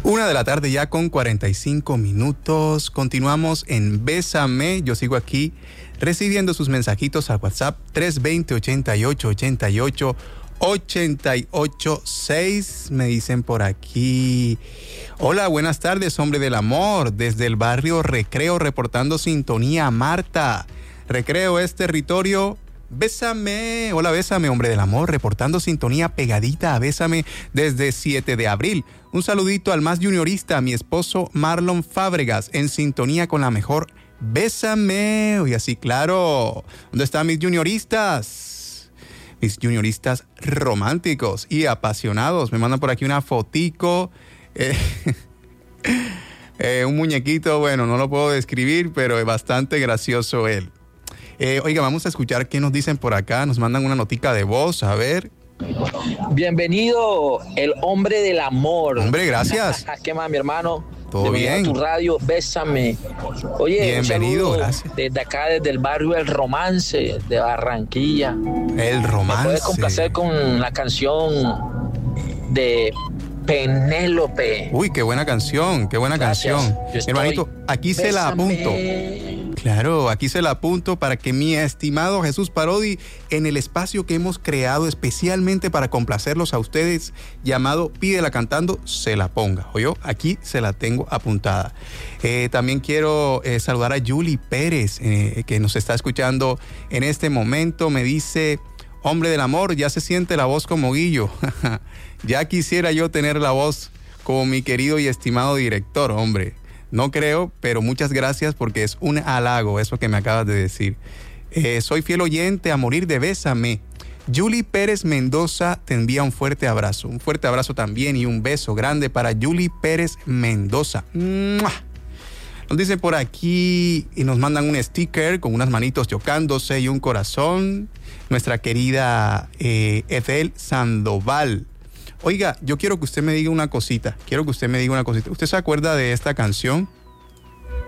1 de la tarde ya con 45 minutos. Continuamos en Bésame. Yo sigo aquí recibiendo sus mensajitos al WhatsApp 320-88-88-886. Me dicen por aquí: hola, buenas tardes, hombre del amor. Desde el barrio Recreo, reportando sintonía. Marta, Recreo es territorio. Bésame, hola Bésame, hombre del amor, reportando sintonía pegadita a Bésame desde 7 de abril. Un saludito al más juniorista, mi esposo Marlon Fábregas, en sintonía con la mejor Bésame. Y así, claro, ¿dónde están mis junioristas? Mis junioristas románticos y apasionados. Me mandan por aquí una fotico, un muñequito, bueno, no lo puedo describir, pero es bastante gracioso él. Oiga, vamos a escuchar qué nos dicen por acá. Nos mandan una notica de voz, a ver. Bienvenido, el hombre del amor. Hombre, gracias. ¿Qué más, mi hermano? Todo bien. Tu radio, Bésame. Oye, bienvenido, gracias. Desde acá, desde el barrio El Romance, de Barranquilla. El Romance. ¿Me puedes complacer con la canción de Penélope? Uy, qué buena canción, qué buena canción. Hermanito, aquí se la apunto. Claro, aquí se la apunto para que mi estimado Jesús Parodi, en el espacio que hemos creado especialmente para complacerlos a ustedes, llamado Pídela Cantando, se la ponga. ¿Oyó? Aquí se la tengo apuntada. También quiero saludar a Julie Pérez, que nos está escuchando en este momento. Me dice: hombre del amor, ya se siente la voz como Guillo. Ya quisiera yo tener la voz como mi querido y estimado director, hombre. No creo, pero muchas gracias porque es un halago eso que me acabas de decir. Soy fiel oyente a morir de Bésame. Julie Pérez Mendoza te envía un fuerte abrazo. Un fuerte abrazo también y un beso grande para Julie Pérez Mendoza. ¡Mua! Nos dicen por aquí y nos mandan un sticker con unas manitos chocándose y un corazón. Nuestra querida Ethel Sandoval. Oiga, yo quiero que usted me diga una cosita. ¿Usted se acuerda de esta canción?